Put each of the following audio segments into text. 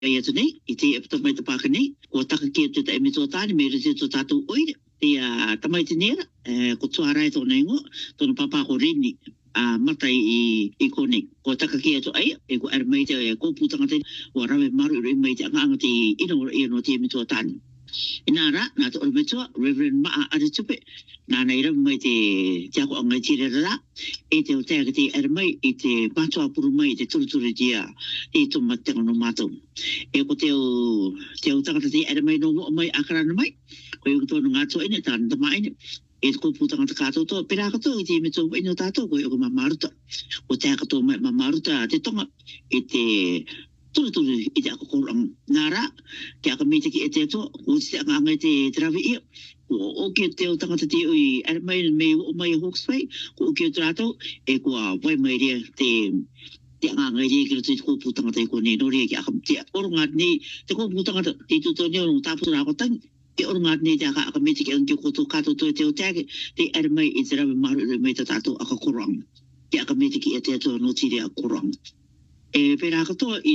ia tu nei I te epta mai te paka nei ko taka kia te ta emi tō tāne me rete tō tātou oire ia tamai te nera ko tuarai tōna ingo tōna papa ko rini matai I kone ko taka kia to ai ko ar mai te ko putanga te wa rawe maru I mai te anga te ino no te emi tō tāne Inara na to orbeto Reverend Ma Aritupe na na ira mai te jako anga tire ra te o te er mai te pato apuru mai te turu dia to matanga no mato ko te o tanga te er mai no mai akara no mai ko yo to nga to ine tan ta mai ko putanga ta kato to pera ka to te me to ino tato ko yo maruta o te ka to maruta te tonga te turu I te ako korang nara te aka me te ki e te to o te anga te travi o ke te o tangata te ui ar mai me o mai Hawke's Bay ko ke trato ko vai mai ria te anga ria ki te ko putanga te ko ne no ria ki aka te orunga ni te ko putanga te tu to no tapu ra ko tang te orunga ni te aka me te ki ang ko to kato to te o te ar mai I te ravi maru me te tato aka korang te aka me te ki e te to no tiri a korang pera kato I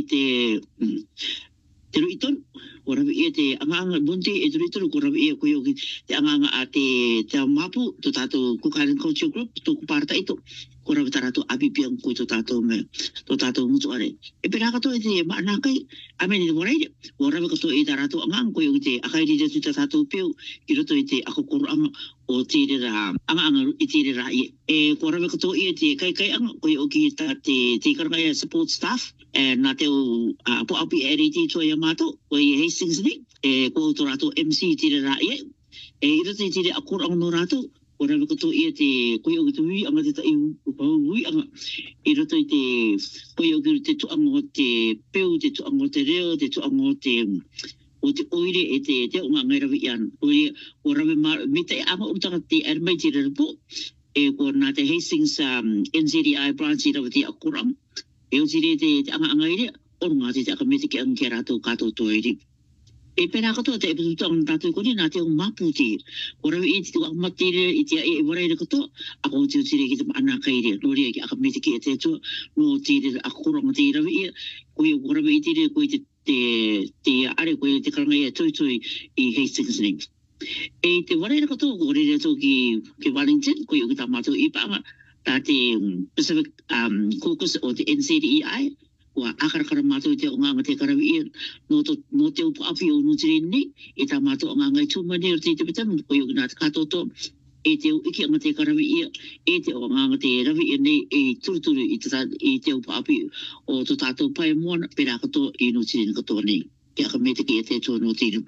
te ruiton ora I te anga bunte te ruiton ko rabi ko yo te anga a te mapu to tato Kukaran Culture Group to parta ito ko rabi tarato abipiang ko to tato mutu are pera kato te mana kai amen ni morai ora kato tarato anga ko yo te akai ri te tato piu iro to te ako ko anga o tire ra anga tire ra ko rabi kato te kai anga ko yo ki te karaya support staff na te po api eriti to Yamato o Hastings ni ko to rato MC tire ra iro te tire akur ang no rato ora ko to te ko yo to wi anga te wi anga iro to te ko yo te to anga te peu te to anga te reo te to anga te o te oire te unga ngai rawi an o rawi me te anga utanga te ermai tire po ko na te Hastings NZDI branch rawi te akurang o tire te anga ire o nga te aka me te ki ang kerato kato to iri pera kato te epitutang tato ko ni na te mapu te o rawi te ko matire te wara ire kato ako te tire ki te anaka ire no ria ki aka me te ki te to no tire akurang te rawi ko o rawi tire ko te are ko te karanga toi I Hastings ni te wara ire kato ko ire to ki Wellington ko yo ki tamato I panga ta te Pacific caucus o te NCDEI wa akara mato te nga te karawi no te upo api o no tiri ni ta mato nga ngai tu mani o te betam ko yo na kato to te iki nga te karawi te o nga te rawi ni turu te upo api o to tato pai mo pera kato no tiri kato ni ya ka me te ki te to no tiri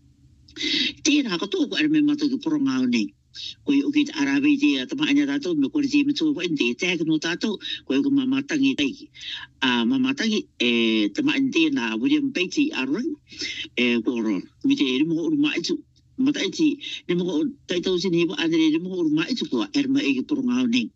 te na kato ko arme mato ki poronga ni ko yo ki arabi te tama anya tato me ko ri me to wende te no tato ko yo mama tangi tai mama tangi tama ante na William Beatty Arun ko mi te mo ur mai tu mata iti ne mo tai to sini bo andre ne mo ur mai tu ko erma e poronga ni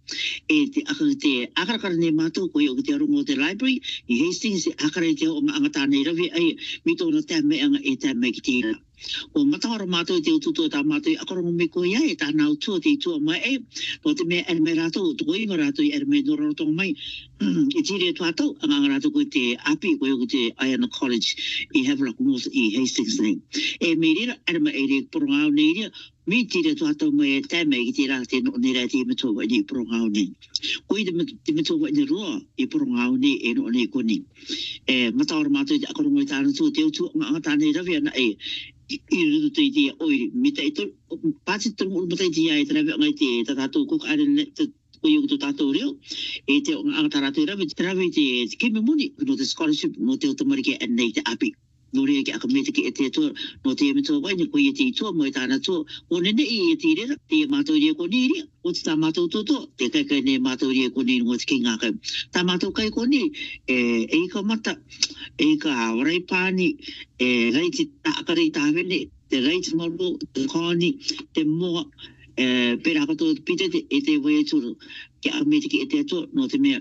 te akara ne mato ko yo te ru mo te library I Hastings akara te o nga ta ne ravi ai mi to no te me anga te me ki o matara mato te ututo ta mato akoro me ko ia ta na utu te tu mai no te me rato to ko rato me no rato mai tire to ato anga rato ko te api ko te Iona College I Havelock North I Hastings ni me ira me ere poranga ni mi tire to ato me te me ki tira te no ni te me to ni poranga ni ko te me to ni ro I poranga ni no ni ko ni matara mato akoro mo ta tu te tu anga ta ni ravi na I te oi mi te to pati to mo te ai tra ngai te tato ko are ko yo to tato rio te anga tarato ravi te ke me moni no te scholarship no te to mari ke nei te api no ria ke aka me te ke te to no te me to wai ko ye te to mo ta na to o ne ne te re te mato ye ko ni ri o ta mato to te kai ne mato ye ko ni mo te kinga ka ta mato kai ko ni ka mata ka rai pani rai ti ta ka rai ta vene te rai ti mo te ko ni te mo pera ka to pite te wai tu ke a me te ke te to no te me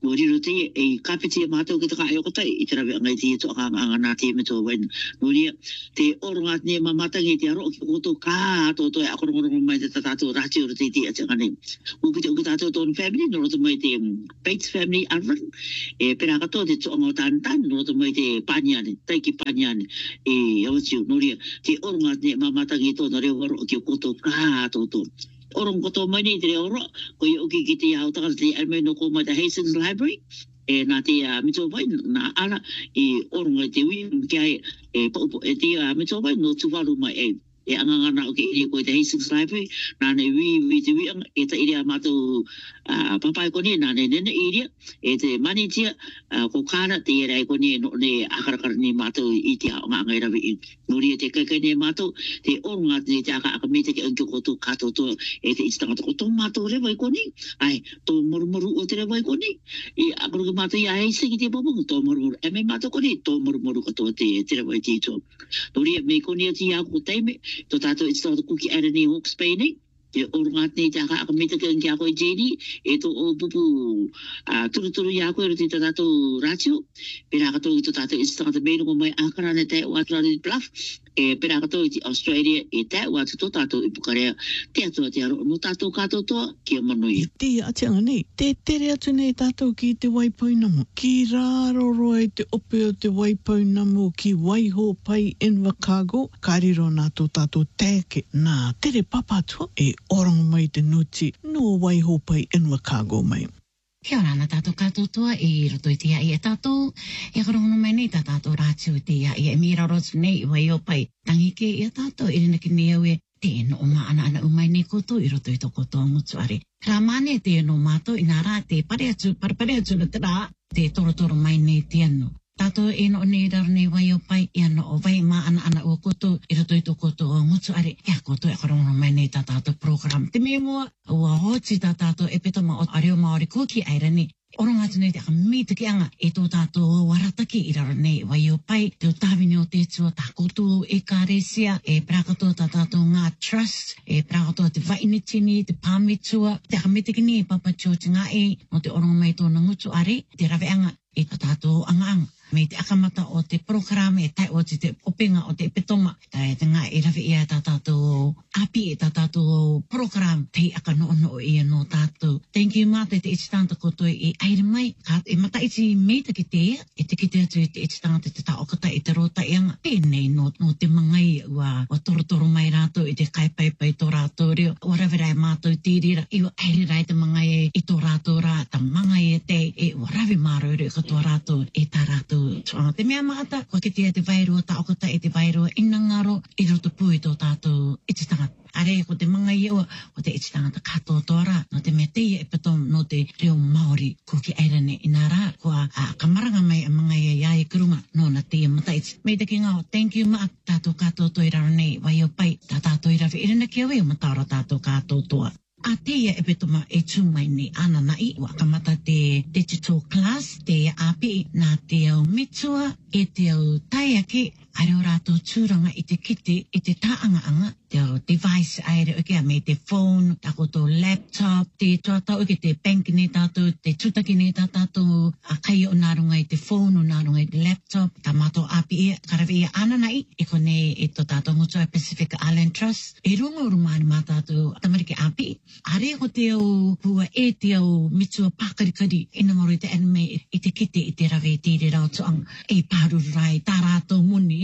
Nori rote e kapiti mato kita ka ayoko tai itara be ngai ti to anga na ti me to wen nori te orngat ni mamata ngi ti aro ki to ka to ako ngoro mai te tatu rachi rote ti anga ni upiti ukita to ton family no to mai te Bates family arvan e pera ka to te to ngo tan no to mai te panyan tai ki panyan e yachi nori te orngat ni mamata ngi to nori oro ki to ka to orang koto mai ni te oro ko yo ki kiti au ta te ai no ko mai Hastings Library e na te mito vai na ana e orang te wi kai e po e te mito vai no tu valu mai e anga na o ki ko te Hastings Library na ne wi te wi e ta iria mato papai ko ni na ne iria e te mani tia ko kana te rai ko ni no ne akar ni mato i te nga ngai ra wi no ri te ka ne mato te orunga te ta ka me te ki ko to ka to e te istanga to mato re vai ko ni ai to murmuru o te re vai ko ni i akor mato ya ai se ki te bobo to murmuru e me mato ko ni to murmuru ko to te re vai ti to no ri me ko ni ti ya ko te me to tato istanga ko ki era ni Hawke's Bay ni te orungat ni ta ka me te ki ko jeni e to o pupu turu ya ko te tato ratio pera ka to tato istanga me no mai akara ne te watra ni bluff e pera ka to Australia e te watu tato i pukarea te ato te aro no tato ka to ki manoi te atianga nei te tere atu nei tato ki te waipoina mo ki raro roi te ope o te waipoina mo ki waiho pai Invercargill kariro na to tato teke na tere papatua e orang mai te nuti no waiho pai Invercargill mai. Kia ora na tātou katoa e roto i te ia e tātou. E karongono mai nei tātou rātiu i te ia e mira rotu nei i wai o pai tangike i a tātou e rina ki ne au e te no o maana ana umai nei koto i roto i to kotoa mutuare. Rā mane te no mātou i nā rā te pare atu na te rā te toro mai nei te anu. Tātou e no nei raro nei wai o pai i ano o vai maana ana o koto i roto i to kotoa mutuare. Ia koto e karongono mai nei tātou program. Te me mua ua hoti tātou e peto ma o areo maori kuki airani. Oranga atu nei te me te kianga e tō tātou warataki i raro nei wai o pai. Te o tāwini o te tua tā koto e kāresia e prakatoa tātou ngā trust e prakatoa te vainitini, te pāmitua. Te me te kini e Papa George ngā e no te oranga mai tōna ngutu are. Te raweanga e tātou anga. Me te akamata o te program e tai o te openga o te petoma. Tai te ngā e rawe ia tātou api e tātou program te aka no ia no tātou. Thank you mate te ititanta koto e aere mai. E mata iti me te ki te e te ki te atu e te ititanta te taokata e te rota e anga. Pēnei no te mangai ua torotoro mai rātou e te kaipai tō rātou reo. Ua rawe rai mātou tīrira. I ua aere rai te mangai e tō rātou rā. Ta mangai e te e ua rawe māro reo ka tō rātou e tā rātou. Te mea maata, kua ke te vairo, ta okota e te vairo, ina ngaro, i roto pui tō tātou ititanga. Are, ko te manga iua, ko te ititanga ta kato tōra, no te mea teia e patom, no te reo Māori, ko ki airane ina rā, kua kamaranga mai a manga ia e kurunga, no na teia mata iti. Mei te ki ngao, thank you maa, tātou kato tō i raro nei, wai o pai, tā tātou i rawe, irina ki awe o matara tātou kato toa. A teia e petoma e tūmai ni ana nai, wakamata te digital class, te api, nā te au mitua, e te au taiake, are o rātou tūranga i te kite, i te tāanga-anga, te au device aere oke a me te phone, tako tō laptop, te tuatau oke te bank ne tātou, te tutaki ne tātou, a kai o nārunga i te phone, o nārunga i te laptop, tā mātou api e, karawe ia ana nai, e kone e tō tātou ngutua Pacific Island Trust, e runga urumāni mā tātou tamariki api, are ko te au hua e te au mitua pākarikari, ina ngoro i te anime i te kite i te rawe tīre rau tuang, e pāruru rai, tā rātou muni,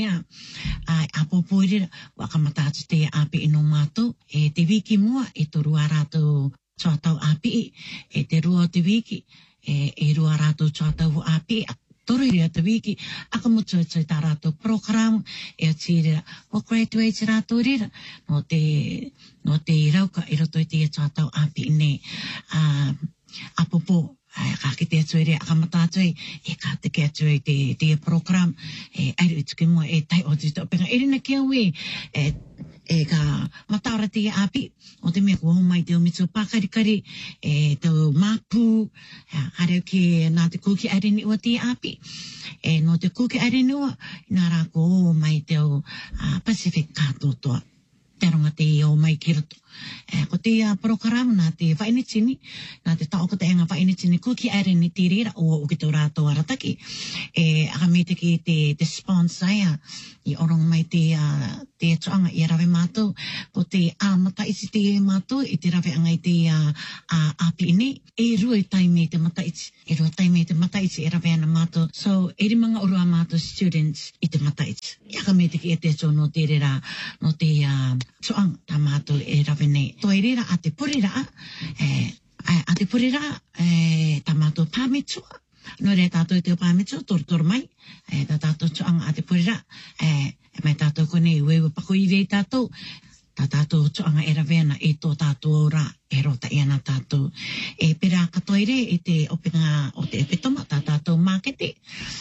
a pōpoirira, wakamata atu te api ino mātou, e te wiki mua, e tō rua rātou tuatau api, e te rua o te wiki, e rua rātou tuatau api, toru rea te wiki, akamutu atu tā rātou program, e o tīrira, o graduate rātou rira, no te rauka, e roto i te tuatau api ne, a popo, ka ki te atu ere akamata atu e ka te ke atu e te program e airu i tuki mua e tai o te topenga erina ki aue e ka matara te api o te mea kua homai te o mitu pakarikari e te mapu hareu ki nā te kuki areni ua te api e no te kuki areni ua nā rā ko homai te o Pacific katotoa te ronga te o mai ki roto Ko te program nā te whainitini, nā te tau ko te anga whainitini kuki aere ni tirira o ki tō rātou arataki. Aka me te ki te sponsor i orong mai te tuanga i rawe mātou, ko te mata isi te mātou, i te rawe anga i te api ni, rua i taime te mata isi, rua taime te mata isi e rawe ana mātou. So, rimanga urua mātou students i te mata isi. Aka me te ki e te tō no te rera, no te tuanga tā mātou e rawe nei. Toi rera a te purira, a te purira, tā mātou pāmitua. No re tātou e te pāmitua, toro mai, tā tātou tuanga a te purira, mai tātou kone i wewe pako i rei tātou, tā tātou tuanga e rawe ana e tō tātou ora, e rota i ana tātou. Pera katoire e te openga o te epetoma, tā tātou mākete,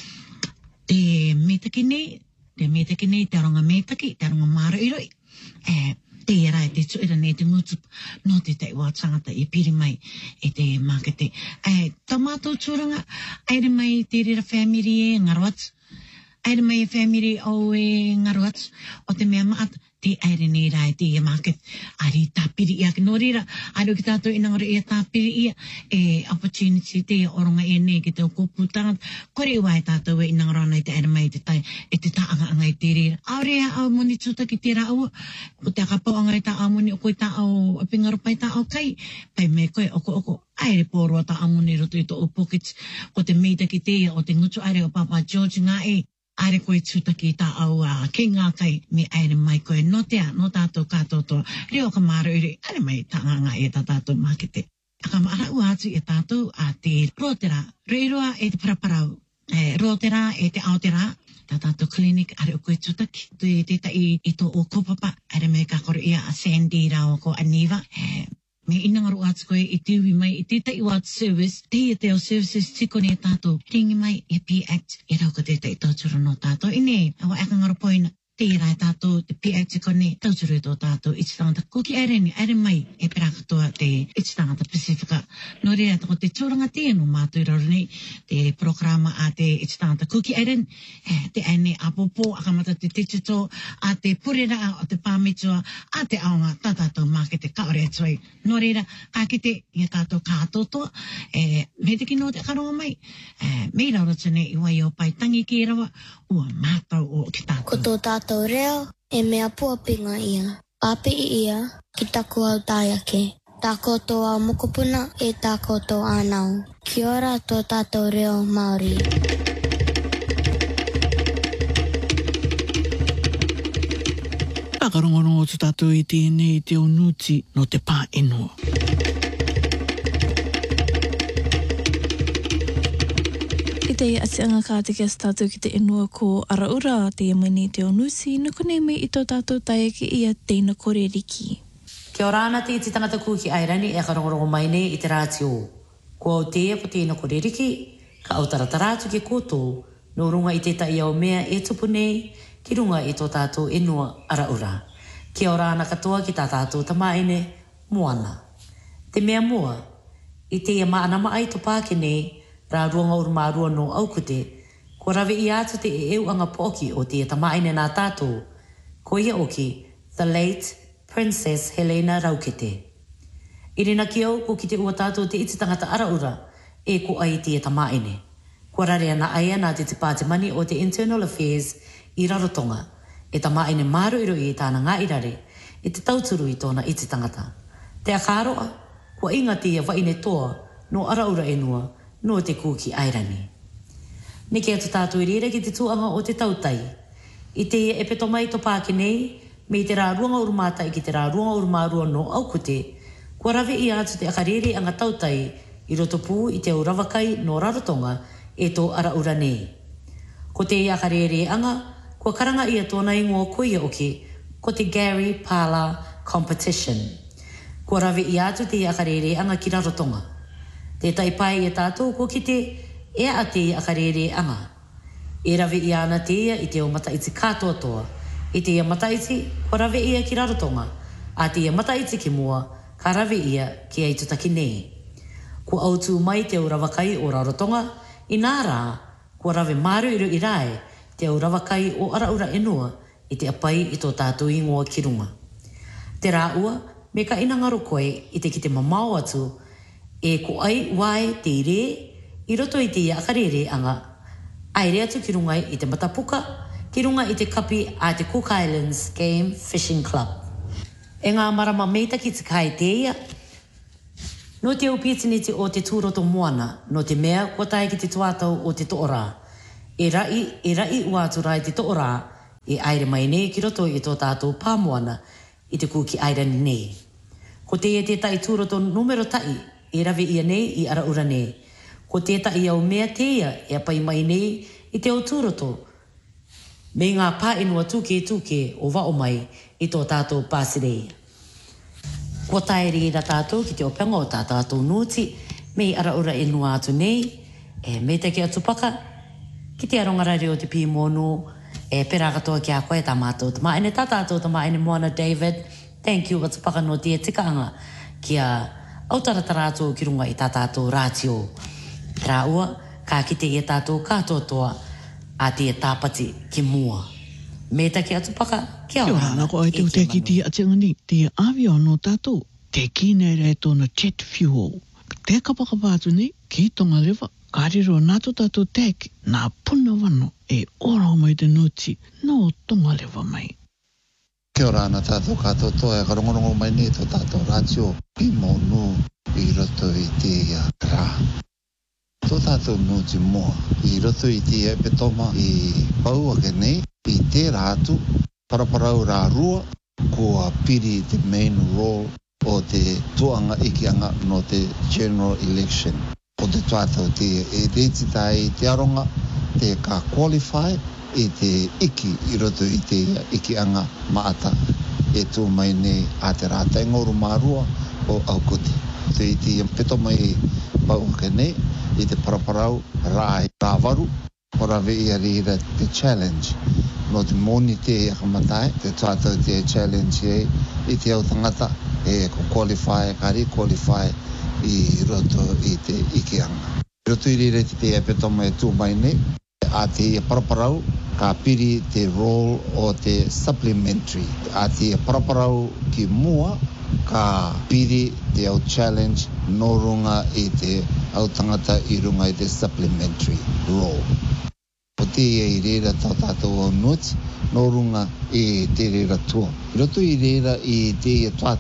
te metaki nei, te aronga metaki, te aronga māra iroi, te era e te tuira nei te ngutu no te te ua tangata i piri mai e te mākete. Tā mātou tūranga, aere mai te rira whamiri e ngaruatu, aere mai e whamiri o e ngaruatu, o te mea maata, te aere nei rai te e market, ari tāpiri ia ki no rira, ari o ki tātou inangara e tāpiri ia, opportunity te oronga e nei ki te o kōpūtanga, kore iwa e tātou e inangara nei te aere mai te tai, e te taanga anga i te rira. Aurea au moni tuta ki te rāua, ko te akapau anga i tā amoni, o koe tā au pingarupai tā au kai, pai me koe oko, aere pōrua tā amoni roto i tō o pockets, ko te meita ki te, o te ngutu aere o Papa George ngā aere koe tūtaki tā au ki ngā kai me aere mai koe no tātou kātotoa reo ka māra uri aere mai tā ngā e tā tātou mākete. Aka maara ua atu e tātou a te rōtera, reiroa e te paraparau, rōtera e te aotera, tā tātou klinik aere o koe tūtaki, te tai i tō o kopapa, aere mai ka kore ia a Sandy rao ko Aniva, me inangaru atu koe i tiwi mai i te tai watu service, te i te o services tiko ne tātou, ringi mai e P-Act, e rau ka te tai tauturu no tātou. Ine, awa eka ngaro poina, te rai tātou, te P-Act tiko ne tauturu tō tātou, i te tangata kuki aere mai, e pera katoa te i te tangata Pasifika. No rea tako te tūranga te no mātou raro nei, te programa a te i te tangata kuki aere, te aene a popo, akamata te digital, a te purera, a te pāmitua, a te aonga, tā tātou mākete kaore atuai. No reira, ka kite i a tātou kātotoa, me te kino te karonga mai, me raura tune i wai o pai tangi ki rawa, ua mātau o ki tātou. Ko tō tātou reo, e mea puapinga ia. Api i ia, ki taku au tāiake. Tā koutou au mokopuna, e tā koutou ānau. Kia ora tō tātou reo Māori. Whakarongorongo tō tātou i tēnei te onuti no te pā enua. I te atianga ka te kia tātou ki te enua ko Araura, te mani te onusi, nuku nei me i tō tātou taeke ia teina kore riki. Kia ora ana te iti tangata kuki airani e karongorongo mai nei i te rāti o. Ko au te ko teina kore riki, ka au tarataratu ki koutou, no runga i te tai au mea e tupu nei, ki runga i tō tātou enua Araura. Kia ora ana katoa ki tā tātou tamaine, moana. Te mea mua, i te ia maana maai to pāke nei, rā ruanga urumārua no aukute, ko rawe i atu te e eu anga poki o te tamaine nā tātou, ko ia oki, the late Princess Helena Raukete. I rina ki au ko ki te ua tātou te iti tangata Araura, e ko ai te tamaine. Ko rare ana aia nā te pāte mani o te Internal Affairs i Rarotonga, e tamaine māru iro i tāna ngā irare, e te tauturu i tōna iti tangata. Te akaroa, ko inga te ia waine toa, no Araura enua, no te kuki airani. Neke atu tātou i rere ki te tuanga o te tautai. I te e peto mai to pāke nei, me i te rā ruanga urumata i ki te rā ruanga urumārua no aukute, kua rawe i atu te akarere anga tautai i roto pū i te urawakai no Rarotonga e tō Araura nei. Ko te i akarere anga, kua karanga ia tōna ingoa koia oki, ko te Gary Parler Competition. Kua rawe i atu te i akarere anga ki Rarotonga. Te taipai e tātou ko ki te e a te akarere anga. E rawe i ana te ia i te o mataiti kātoatoa. I te ia mataiti, ko rawe ia ki Rarotonga. A te ia mataiti ki mua, ka rawe ia ki ai tutaki nei. Ko autu mai te urawakai o Rarotonga, i nā rā, ko rawe maru iru i rae, te urawakai o Araura enua, i te apai i tō tātou ingoa ki runga. Te rā ua, me ka ina ngaru koe i te ki te mamau atu e ko ai wai te re i roto i te ia karere anga aere atu ki runga i te matapuka ki runga i te kapi a te Cook Islands Game Fishing Club. E ngā marama meita ki te kai te ia. No te upitiniti o te tūroto moana, no te mea kua tae ki te tuatau o te toora. E rai ua atu rai te toora, e aere mai nei ki roto i tō tātou pāmoana i te Kuki Island nei. Ko te e tai tūroto numero tai, e rawe ia nei i Araura nei. Ko te tai au mea te ia, e apai mai nei i te o tūroto. Me ngā pā inua tuke o wao mai i tō tātou pāsirei. Kua tae rira tātou ki te opanga o tātou nūti, me i Araura inua atu nei, e me te ki atu paka, ki te arongarare o te pīmonu, e pera katoa ki a koe tā mātou ta maene, tā tātou ta maene moana David, thank you atu paka no te tikaanga ki a autaratarātou ki runga i tā tātou rātio. Rā ua, ka kite i tātou kātotoa, a te tāpati ki mua. Me ta ki atu paka, kia ora. Kia ora, ko ai te te ki te atiangani, te awio no tātou, te kine rei tōna jet fuel. Te kapakapa atu ni, ki tonga rewa, kariro nātu tātou teki, nā puna wano, e ora mai te nuti, no tonga rewa mai. Kia ora ana tātou kātotoa, e karongorongo mai ni tō tātou rātio, i monu, i roto i te rā. Tō tātou nuti moa, i roto i te epetoma i paua ke nei, i te rātu, paraparau rā rua, kua piri te main role o te tuanga ikianga no te general election. O te tātou te e reiti tai te aronga, te ka qualify i te iki i roto i te ikianga maata e tū mai nei a te rātai ngoru mārua o Aukoti. Te i te epetoma i paua ke nei, i te paraparau rai rāwaru, ora vei rira te challenge. No te moni te akamatai, te tātou te challenge i te au tangata e ko qualify, kari qualify i roto i te ikianga. I roto i rira te epetoma e tū mai nei, a te paraparau ka piri te role o te supplementary. A te paraparau ki mua, ka piri te au challenge no runga i te au tangata i runga i te supplementary role. O te i reira tau tātou au nuti, no runga i te reira tua. I roto i reira i te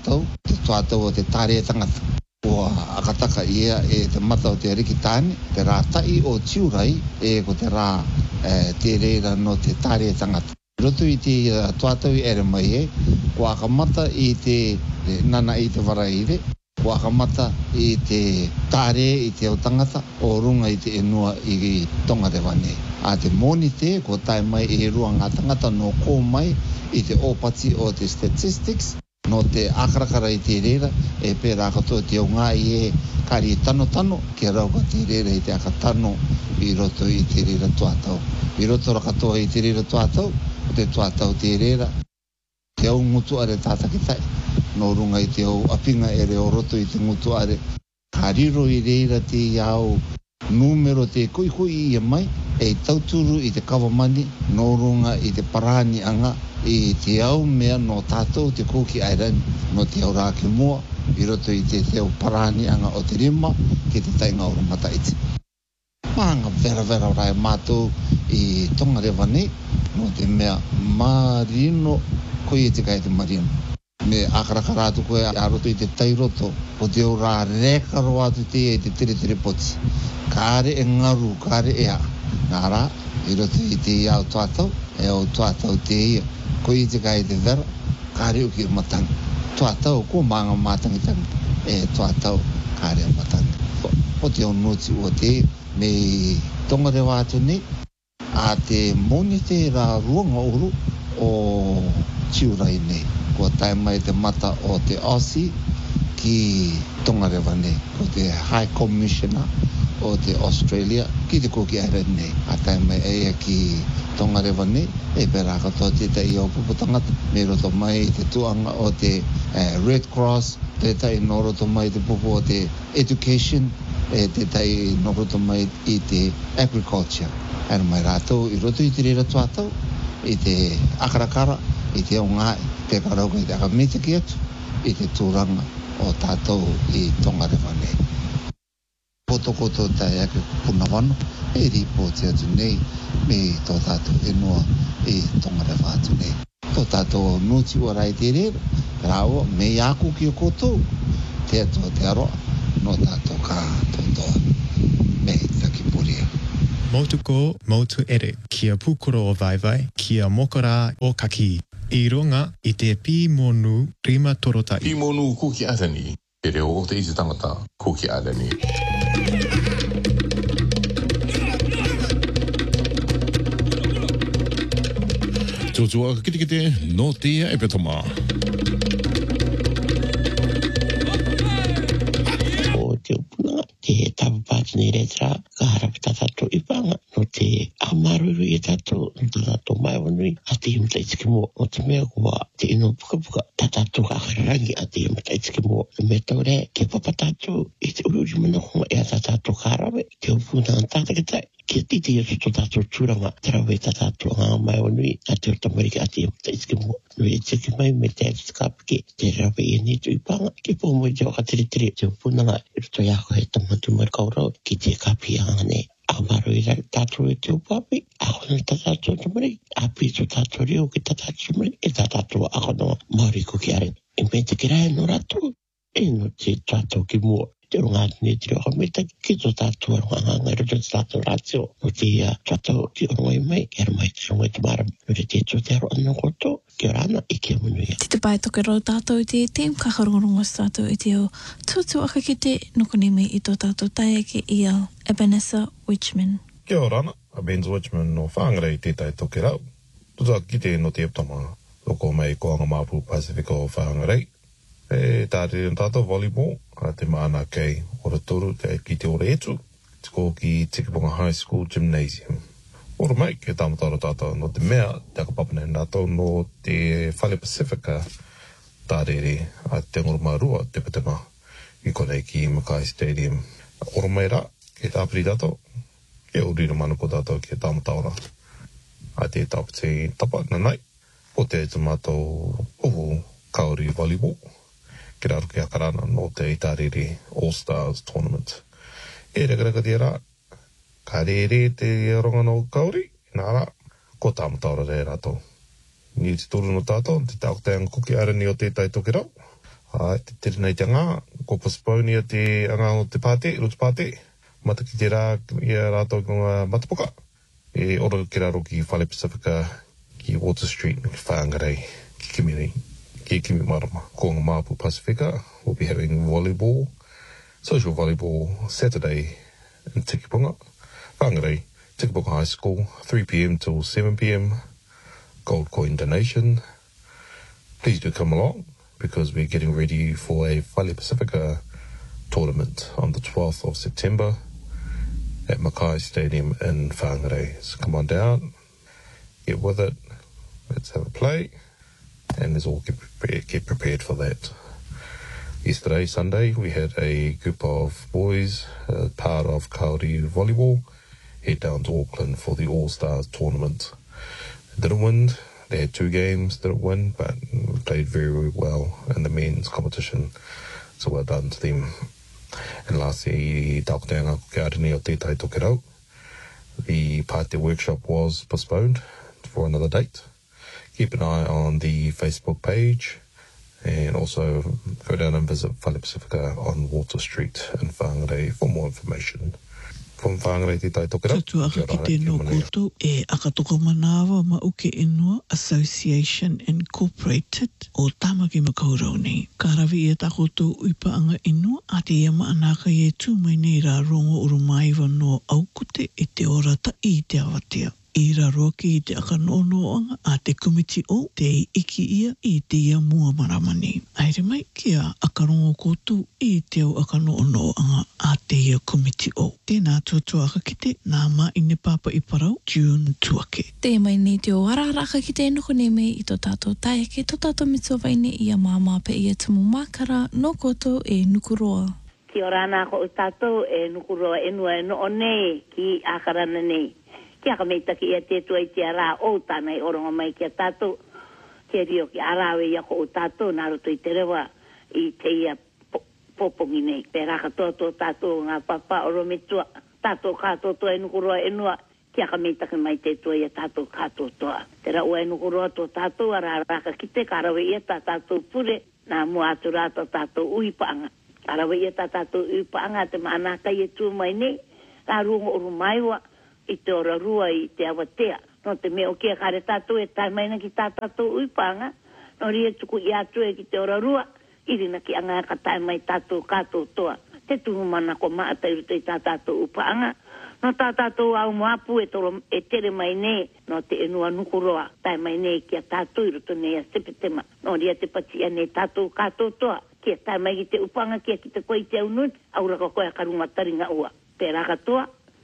tuatau o te tārea tangata. O akataka ia e te mata o te rikitāne, te rā tai o tiurai e ko te rā te reira no te tārea tangata. I roto i te tuatau i ere mai ko akamata i te nana i te waraire, ko akamata i te tāre i te au tangata o runga i te enua i tonga te wane. A te moni te, ko tai mai e rua ngā tangata no kō mai i te opati o te statistics, no te akarakara i te reira, e pērā katoa te au ngā i e kari tano, ke rauka te reira i te akatano i roto i te reira tuatau. I roto rakatoa i te reira tuatau, o te tuatau te reira, te au ngutu are tātakitai, no runga i te au apinga ere o roto i te ngutu are. Ka riro i reira te iau numero te koikoi i mai, e tauturu i te kawamani, no runga i te parani anga, i te au mea no tātou te Kuki Island, no te au rāke mua, i roto i te au parani anga o te rima, ki te tainga o mata iti. Maanga vera rai mātou i tonga rewa nei, no te mea marino, koi e te kai te marino. Me akarakaratu koe a roto i te tairoto, o te au rā rekaro atu te e te tere poti. Kāre e ngaru, kāre e a. Ngā rā, i roto i te iau tuatau, e au tuatau te ia. Koi i te kai te vera, kāre uki o matanga. Tuatau, ko maanga mātangitangi, e tuatau, kāre o matanga. O te au noti o te, me tonga rewa atu nei, a te moni te rā ruanga uru o tiurai nei. Ko tai mai te mata o te Aussie ki tonga rewa nei. Ko te High Commissioner o te Australia ki te Kuki Island nei. A tai mai eia ki tonga rewa nei, e pērā katoa te tai o puputangata. Me roto mai te tuanga o te Red Cross, te tai no roto mai te pupu o te Education, e te tai no roto mai i te Agriculture. Era mai rātou i roto i te reira tuatau, i te akarakara, i te au ngai, te karauka i te akamita ki atu, i te tūranga o tātou i tongarewa nei. Koto tai ake puna wano, e ripoti atu nei, me tō tātou enua i tongarewa atu nei. Tō tātou nuti o rai te rero, rāua, me aku ki o koto, te atua te aroa, no tātou kā tōtoa, me taki puria. Motuko, motu ere, kia pukoro o vaivai, kia mokora o kaki. I runga i te pīmonu rima torotai. Pīmonu kuki arani, e reo o te isi tangata kuki arani. Tōtua ka kitikite no tia e petoma. O te upuna, te tapapāti nei retra, ka harapita tato i panga, no te amaruru i tato, no tato mai wanui, a te imata itiki mo, o te mea kua, te ino puka, tato ka kararangi a te imata itiki mo, me taure, ke papa tato, i te ururi mana konga e a tato karawe, te upuna an tātakitai, kia titi i to tato tūranga, tarawe tato ngā mai wanui, a te otamarika a te imata itiki mo, no e tiki mai me te ati kapike, te rawe i nitu i panga, ke po mo i te waka tere, te upuna nga, i roto iako he tamatu mai kaurau, ki te kapi angane, amaro i rai tātou e te upapi, ako na tātou tamari, api to tātou reo ki tātou tamari, e tātou ako no maori ko ki are. E me te kirai no rato, e no te tātou ki mua. Te runga atene te reo kameta, ki to tātou arunganga, roto te tātou ratio, no te tātou ki orunga i mai, ki arumai te runga i te mara, no te to te aro anna koto, ki orana i kia munuia. Te pai toke rau tātou i te team kakarongorongo tātou i te o tūtu aka ki te nukunimi i tō tātou tae ke ia Ebenezer Wichman. Kia orana, Ebenezer Wichman no whāngarei tētai toke rau. Tuta ki te no te eptama, loko mai koanga Māpu Pasifika o whāngarei. E tāre tātou volleyball, a te maana kei ora toru ki te ora etu, te ko ki Tikipunga High School Gymnasium. Ora mai, ke tāmatara tātou no te mea, te akapapane nātou no te Whale Pasifika tārere a te ngoromarua te patenga i konei ki Mackay Stadium. Ora mai rā, ke tāpiri tātou, ke urira mana ko tātou ke tāmatara a te tāpiti tapa nanai, o te tāmatou uhu kaori volleyball. Ki raro ki akarana no te Itariri All-Stars Tournament. E rekareka te rā, ka rere te ronga no kauri, nā rā, ko tāmatara re rātou. Ni te tōru no tātou, te tākotanga kuki arani o tētai toke rau. Te tere nei te ngā, ko postpone ia te anga o te pāte, rotu pāte, mata ki te rā, ia rātou ki ngā matapuka. E ora ki raro ki Whale Pasifika, ki Water Street, ki Whāngarei, ki Kimiri. Ki Kimi Marama, ko ngā Māpu Pasifika, we'll be having volleyball, social volleyball, Saturday in Tikipunga. Whāngarei, Tikipunga High School, 3 p.m. till 7 p.m. Gold coin donation. Please do come along, because we're getting ready for a Whale Pasifika tournament on the 12th of September at Mackay Stadium in Whāngarei. So come on down, get with it, let's have a play. And let's all get prepared for that. Yesterday, Sunday, we had a group of boys, part of Kauri Volleyball, head down to Auckland for the All-Stars tournament. Didn't win. They had 2 games, didn't win, but played very, very well in the men's competition. So well done to them. And lastly, Tākotanga Kukiarani o tētai toke rau. The Pāte workshop was postponed for another date. Keep an eye on the Facebook page, and also go down and visit Whale Pasifika on Water Street in Whāngarei for more information. From Whāngarei te tai toke rau. Tatu aka ki te no koutou e akatoko manawa ma uke inua Association Incorporated o Tamaki Makaurau nei. Ka rawi e takotou uipaanga inua a te iama anaka e tūmai nei rā rongo urumaiwa no aukute e te orata i te awatea. I raro ki te akanonoanga a te komiti o te iki ia i te ia mua maramani. Aere mai kia akarongo koutou i te au akanonoanga a te ia komiti o. Tēnā tuatua aka kite nā mā ine papa i parau June tuake. Te mai nei te o araraka ki te nuku nei me i tō tātou taeke, tō tātou mitova ine i a māmape i a tumu mākara no koutou e nukuroa. Ki o rāna ko o tātou e nukuroa enua e no o nei ki ākarana nei. Kia ka meitaki ia te tua i te ara o tānei oronga mai kia tātou. Kia rio ki arawe ia ko o tātou, nā roto i te rewa. i te ia popongi nei. Pera katoa tō tātou ngā papa oro me tua. Tātou kātou toa e nukuroa e nua. Kia ka meitake mai te toa ia tātou kātou toa. Tera ua e nukuroa tō tātou ara raka kite karawe ia tātou pure. Nā mua atu rātou tātou ui paanga. Karawe ia tātou ui paanga te maanaka ia tū mai nei. Rā rungo oru maiwa i te ora rua i te awatea. No te mea o kia kare tātou e tai maina ki tātou ui paanga. No ria tuku i atu e ki te ora rua. Irina ki anga ka tai mai tātou kātou toa. Te tuhu mana ko maata i ruto i tātou upaanga. No tātou au moapu e tere mai nei. No te enua nukuroa. Tai mai nei ki a tātou i ruto nei a sepetema. No ria te patia nei tātou kātou toa. Kia tai mai ki te upanga kia ki te koe te au nut. Aura ka koe a karunga taringa ua. Pera katoa.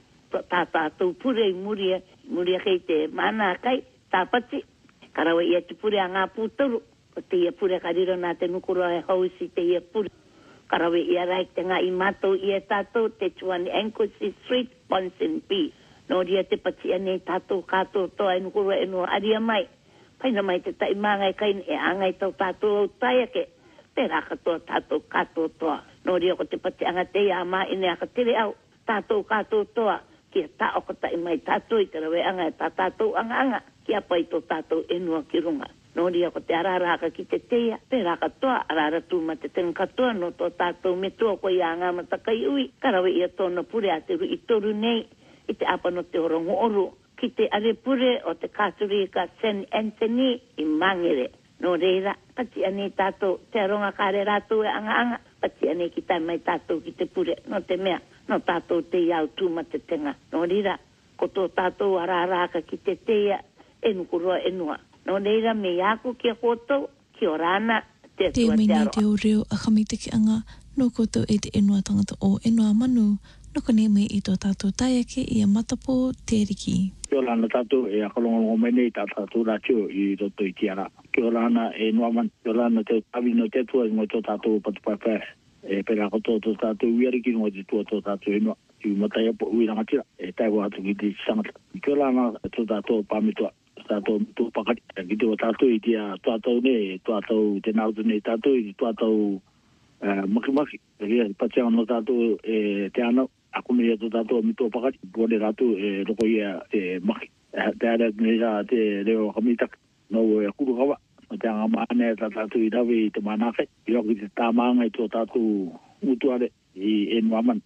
Tātou pure i muria kei te mana kai. Tāpati. Karawa ia te pure a ngā pūtaru. O te ia pure kariro nā te nukuroa e hausi te ia pure. Karawe ia raik te ngā i mātou ia tātou te tuani Anglesey Street, Bonson B. No ria te patia nei tātou kātou toa e nukuroa e nua aria mai. Paina mai te tai māngai kain e angai tau tātou au taiake. Pera katoa tātou kātou toa. No ria ko te patia anga te ia mā ine aka tere au. Tātou kātou toa. Kia tā o ka tai mai tātou i te rawe anga e tātou anga. Kia pai tō tātou e nua ki runga. No ria ko te araraka ki te teia, pera katoa, arara tūma te tenga katoa, no tō tātou me tua ko i a ngā matakai ui, karawe ia tōna pure a te rui toru nei, i te apa no te orongo oru, ki te are pure o te Katurika St. Anthony i Mangere. No reira, pati ane tātou, te aronga kare rātou e anga, pati ane ki tai mai tātou ki te pure, no te mea, no tātou te iau tūma te tenga. No reira, ko tō tātou araraka ki te teia, e nukuroa e nua. No neira me iaku kia koto, ki o rana, te atua te aroa. Te reo a kamite ki anga, no koto e te enua tangata o enua manu, no kone me i tō tātou taiake i a matapo te riki. Ki o rana tātou e a kolongo mene i tātou rātio i roto i tiara. Ki o rana e enua manu, ki o rana te tawino te tua i ngoi tō tātou patupaipai. E pera koto tō tātou uiariki ngoi te tua tō tātou enua. I matai apo ui rangatira, e taiwa atu ki te sangata. Ki o rana tō tātou pāmitua. Tātou tō pakari, ki te o tātou i tia tātou ne, tātou te nautu ne tātou i tātou makimaki. Ria, patia no tātou te anau, ako mea tō tātou mi tō pakari, kore tātou roko ia te maki. Te ara nera te reo kamitak, no e kuru kawa. Te anga maane tātou i rawe i te manake, i roki te tāmanga i tō tātou utuare i enuaman.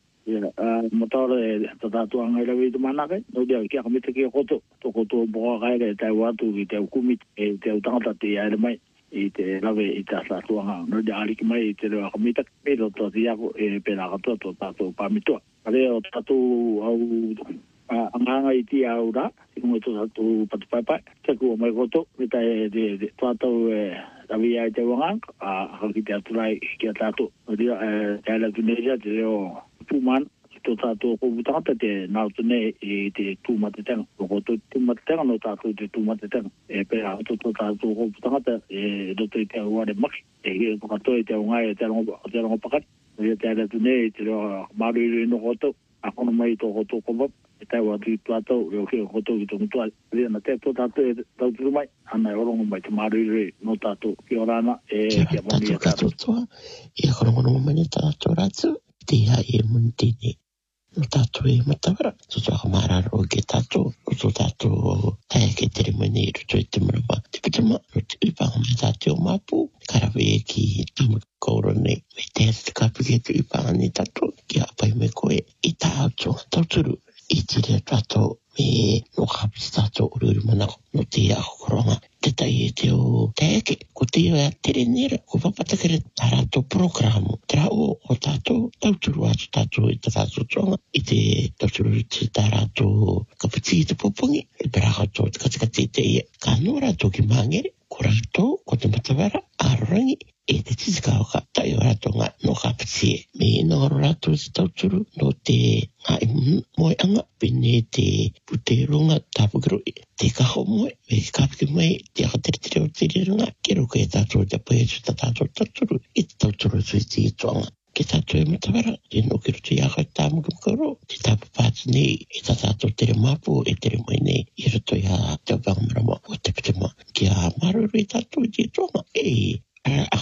Motora e tātou anga i rawe i te manake, no rea kia kamita kia koto. Toko tō boka kaere e tau atu i te ukumit e te utangata te aere mai i te rawe i te tātou anga. No rea ariki mai i te rewa kamita, e roto te iako e pēnā katoa tō tātou pāmitua. Kare o tātou au anga i ti au rā, i kunga tō tātou patupaipai, te kua mai koto, me tai te tātou rawe ai te wanga, a ki te aturai ki a tātou. No rea te aere tunesia te reo pūman, tō tātou kōputangata te nautu nei i te tūmatetenga. Ko tō tūmatetenga no tātou te tūmatetenga. E pēra tō tātou kōputangata e roto i te uare maki. E hia katoa i te ungai e te rongo pakari. E te aratu nei te reo maruri no koto. A kono mai tō koto kopap. E tai watu i tātou e o kia koto i tō mutuari. Ria na te tō tātou e tauturu mai. Ana e orongo mai te maruri no tātou ki o rana e kia moni e tātou. E korongo mai tātou ratu. Te ia e muntini. No tātou e matawara, tō tō mararo ke tātou, tō tātou tae ke tere mene i ruto i te marawa. Te pitama, no te upanga mai tātou mapu, karawe e ki tamakaura nei, me te kapu ke te upanga ni tātou, ki apai me koe, i tātou, tauturu, i tira tātou, me no kapiti tātou ururi manako, no te ia koronga, te tai e te o taeke, ko te ia tere nera, ko papatakere tātou programu, tera o tātou, tauturu atu tātou i tātou tonga, i te tauturu i te tātou kapiti i te popongi, e pera kato te katikati te ia, ka no rātou ki mangere, ko rātou, ko te matawara, arorangi, e te titikauka, tai o rātou ngā no kapiti e. Me ina aro rātou te tauturu, no te ngā moe anga, pene te puteronga tāpukiro e. Te kaho moe, me kapiti mai, te akateritiri o te rirunga, kero ke tātou te paetu ta tātou tauturu, i te tauturu tui te i toanga. Ke tātou e matawara, e no kiro te iaka i tāmukamukaro, te tāpapāti nei, e tātou tere mapu, e tere mai nei, i roto i a te whangamarama o te pitama, ki a maruru i tātou i te toanga, e a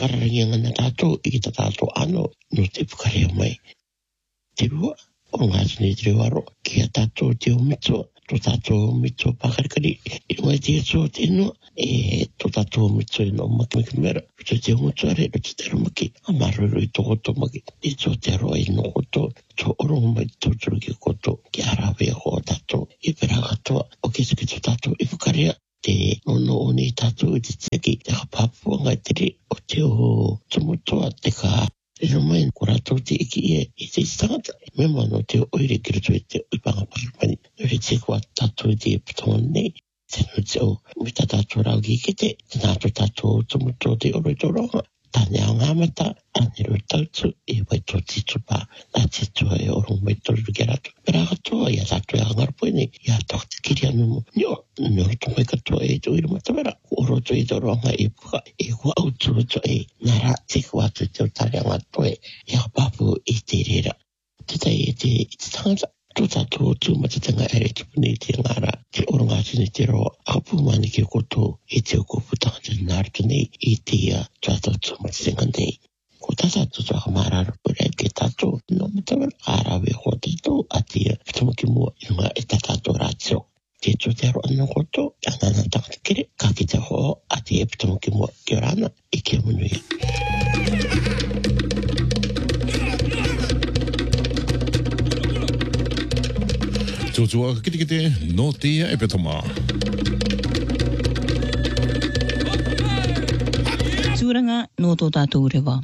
whakararangi ngana tātou i ta tātou ano no te pukarea mai. Te rua, o ngā tini te rewaro, ki a tātou te o mito, tō tātou mito pākarikari, i mai te atua te inua, tō tātou mito i no makimaki mera, tō te o mito are, tō te ramaki, a maruru i tō koto maki, i tō te aroa i no koto, tō orongo mai tō turu ki koto, ki arawe o tātou, i pera katoa, o kesa ki tō tātou i whakarea, te ono o nei tātou i te teki, te kapapua ngai tere, o te o tumutoa, te ka Ino mai, ko rātou te iki i te tangata. Mema no te oire ki rato i te uipanga paramani. Nore te kua tātou i te putonga nei. Te no te o, mi tā tātou rau ki kete, te nātou tātou tumuto te oro i tō ronga. Tāne au ngāmata, ane roi tautu, e wai tō titupa, nā te tua e orong mai tōru ki rato. Pera katoa, ia tātou e angarapo ene, ia tōk te kiri anu mo. Nio roto mai katoa e tō ira matawera. Oro tō i tō ronga e puka, e kua autu tō e, nara te kua atu te o tare anga toe, e a papu i te rera. Te tai e te tangata. Tō tātou tū matatanga ere te pune te ngara, te oronga tine te roa, apu mani ki koto e te oko putanga te nārtu nei i te tātou tū matatanga nei. Ko tātou tō hakamārara pura ke tātou no matawara, arawe ho tātou a te pitamaki mua i ngā e tātou rātio. Te tō te aro anō koto, anana tangata kere, ka ki te ho a te pitamaki mua ki orana i kia munui. Tūtua ka kite no tia e petoma. Tūranga no tō tātou rewa.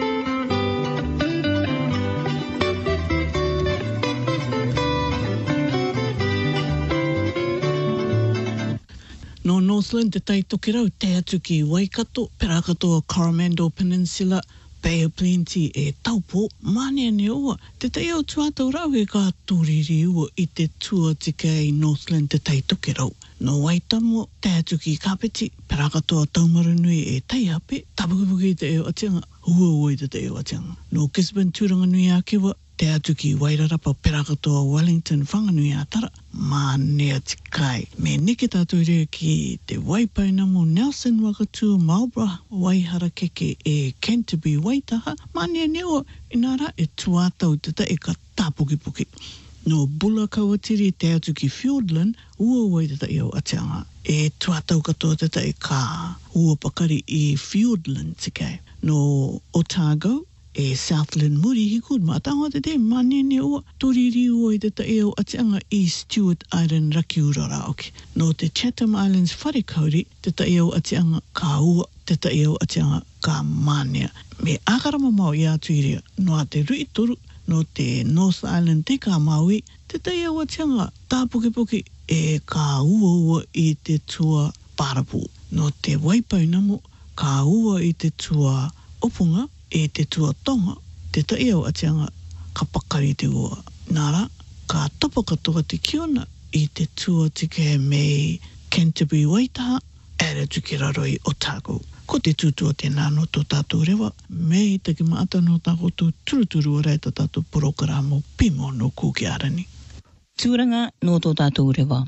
No Northland te tai toki rau te atu ki Waikato, Perakato Coromandel Peninsula, Bay of Plenty e taupo, mane ane oa. Te tai au tuatau rau e ka tūriri ua i te tua tika i Northland te tai toki rau. No Waitamo, te atu ki Kapiti, Perakato Taumarunui e tai hape, tapukipuki te eo atianga, ua te eo atianga. No Gisborne tūranga nui a kiwa, te atu ki Wairarapa Perakato Wellington whanganui a tara, mane atikai. Me neke tātou rea ki te Waipainamo Nelson Wakatu Marlborough Waihara keke e Canterbury Waitaha, mane neo inara e tuatau te ta e ka tāpukipuki. No Bula Kawatiri te atu ki Fiordland, ua te ta i au atianga. E tuatau katoa te ta e ka ua pakari i Fiordland tikai. No Otago, e Southland Muri hikud ma tango te te manene ua toriri ua i te ta eo atianga i Stewart Island raki urara oki. No te Chatham Islands wharekauri te ta eo atianga ka ua, te ta eo atianga ka manea. Me akarama mau i atu iria, no a te rui toru, no te North Island te ka maui, te ta eo atianga tāpukipuki e ka ua i te tua Parapu. No te Waipainamo, ka ua i te tua Opunga, e te tua tonga, te ta eo atianga ka pakari te ua. Nara, ka tapa katoa te kiona i te tua tike mei Canterbury Waitaha, ere tuki raro i Otago. Ko te tūtua te nāno tō tātou rewa, mei taki maata no tākoto turuturu o reita tātou programo pimo no kūki arani. Tūranga no tō tātou rewa.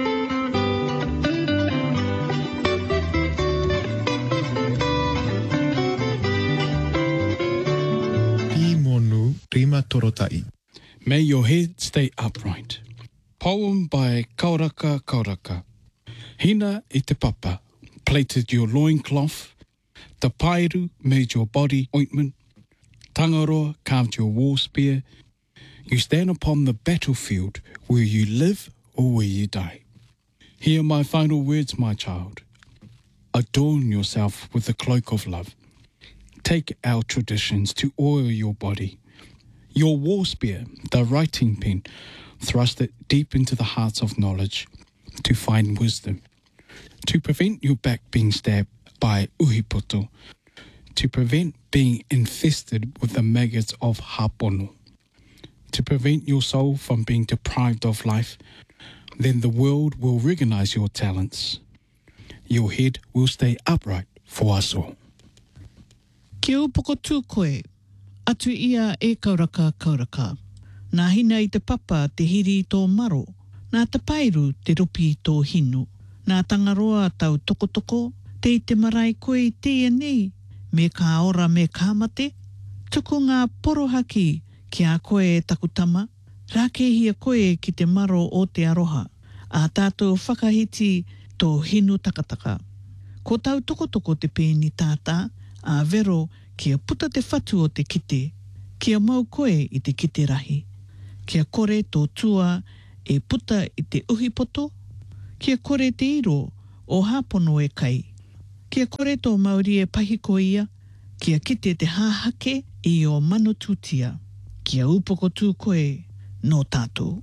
Rima Torotai. May your head stay upright. Poem by Kauraka Kauraka. Hina I te papa plaited your loincloth. Te pairu made your body ointment. Tangaroa carved your war spear. You stand upon the battlefield where you live or where you die. Hear my final words, my child. Adorn yourself with the cloak of love. Take our traditions to oil your body. Your war spear, the writing pen, thrust it deep into the hearts of knowledge to find wisdom, to prevent your back being stabbed by uhipoto, to prevent being infested with the maggots of hapono, to prevent your soul from being deprived of life. Then the world will recognize your talents. Your head will stay upright for us all. Kia upoko tū koe. Atu ia e kauraka kauraka. Nā hina i te papa te hiri i tō maro. Nā te pairu te ropi i tō hinu. Nā tangaroa tau tokotoko. Te i te marae koe i te nei. me ka ora me ka mate, tuku ngā porohaki ki a koe e takutama, rākehia koe ki te maro o te aroha, a tātou whakahiti tō hinu takataka. Ko tau tokotoko te pēni tātā, a vero kia puta te whatu o te kite, kia mau koe i te kite rahi, kia kore tō tua e puta i te uhipoto, kia kore te iro o hāpono e kai, kia kore tō Māori e pahiko ia, kia kite te hāhake i o manututia, kia upoko tū koe no tātou.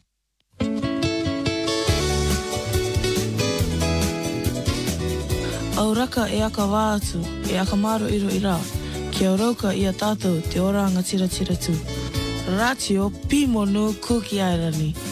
Auraka e aka wātu, e aka maro iro i rā, kia rauka i a tātou te oranga tira tira tū. Ratio, pimo no kuki airani.